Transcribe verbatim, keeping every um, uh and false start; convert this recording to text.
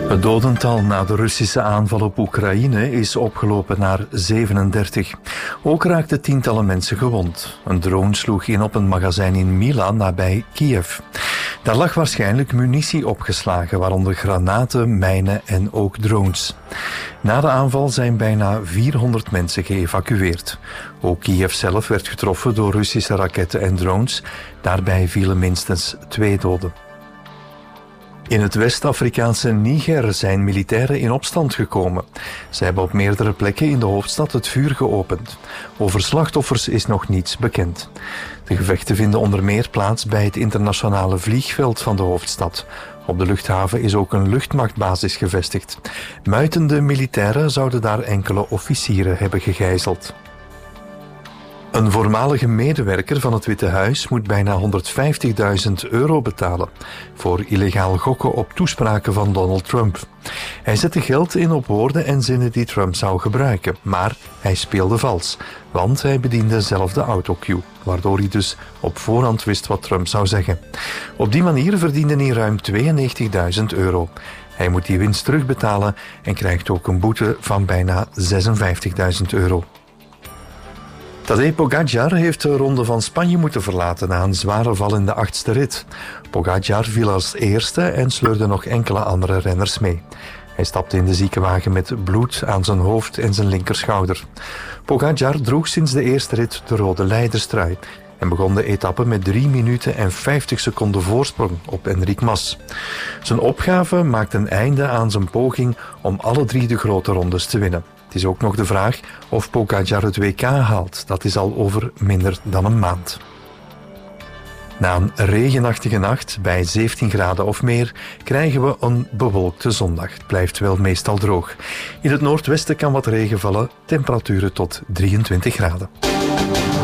Het dodental na de Russische aanval op Oekraïne is opgelopen naar zevenendertig. Ook raakten tientallen mensen gewond. Een drone sloeg in op een magazijn in Milan nabij Kiev. Daar lag waarschijnlijk munitie opgeslagen, waaronder granaten, mijnen en ook drones. Na de aanval zijn bijna vierhonderd mensen geëvacueerd. Ook Kiev zelf werd getroffen door Russische raketten en drones. Daarbij vielen minstens twee doden. In het West-Afrikaanse Niger zijn militairen in opstand gekomen. Ze hebben op meerdere plekken in de hoofdstad het vuur geopend. Over slachtoffers is nog niets bekend. De gevechten vinden onder meer plaats bij het internationale vliegveld van de hoofdstad. Op de luchthaven is ook een luchtmachtbasis gevestigd. Muitende militairen zouden daar enkele officieren hebben gegijzeld. Een voormalige medewerker van het Witte Huis moet bijna honderdvijftigduizend euro betalen voor illegaal gokken op toespraken van Donald Trump. Hij zette geld in op woorden en zinnen die Trump zou gebruiken, maar hij speelde vals, want hij bediende zelf de autocue, waardoor hij dus op voorhand wist wat Trump zou zeggen. Op die manier verdiende hij ruim tweeënnegentigduizend euro. Hij moet die winst terugbetalen en krijgt ook een boete van bijna zesenvijftigduizend euro. Tadej Pogačar heeft de Ronde van Spanje moeten verlaten na een zware val in de achtste rit. Pogačar viel als eerste en sleurde nog enkele andere renners mee. Hij stapte in de ziekenwagen met bloed aan zijn hoofd en zijn linkerschouder. Pogačar droeg sinds de eerste rit de rode leiderstrui en begon de etappe met drie minuten en vijftig seconden voorsprong op Enric Mas. Zijn opgave maakt een einde aan zijn poging om alle drie de grote rondes te winnen. Het is ook nog de vraag of Pogačar het W K haalt. Dat is al over minder dan een maand. Na een regenachtige nacht bij zeventien graden of meer krijgen we een bewolkte zondag. Het blijft wel meestal droog. In het noordwesten kan wat regen vallen, temperaturen tot drieëntwintig graden.